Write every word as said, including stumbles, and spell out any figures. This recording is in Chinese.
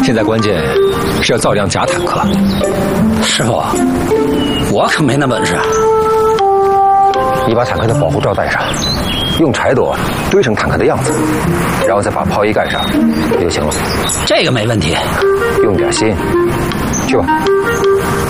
现在关键是要造辆假坦克。 师傅，我可没那本事。 你把坦克的保护罩戴上，用柴垛堆成坦克的样子，然后再把炮衣盖上就行了。 这个没问题。 用点心，去吧。